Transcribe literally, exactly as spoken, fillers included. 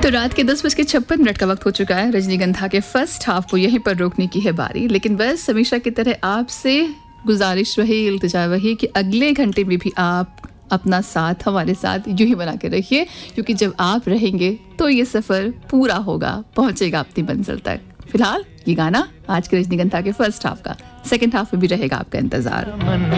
रात के दस बज के छप्पन मिनट का वक्त हो चुका है। रजनीगंधा के फर्स्ट हाफ को यहीं पर रोकने की है बारी, लेकिन बस हमेशा की तरह आपसे गुजारिश वही, इल्तिजा वही कि अगले घंटे में भी आप अपना साथ हमारे साथ यूं ही बना के रखिए, क्योंकि जब आप रहेंगे तो ये सफ़र पूरा होगा, पहुंचेगा अपनी मंजिल तक। फिलहाल ये गाना आज के रजनीगंधा के फर्स्ट हाफ का, सेकंड हाफ में भी रहेगा आपका इंतजार।